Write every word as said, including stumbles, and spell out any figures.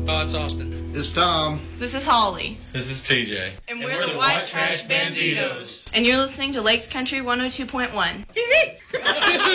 Oh, it's Austin. It's Tom. This is Holly. This is T J. And, And we're, we're the the White, White Trash Trash Banditos. Banditos. And you're listening to Lakes Country one oh two point one.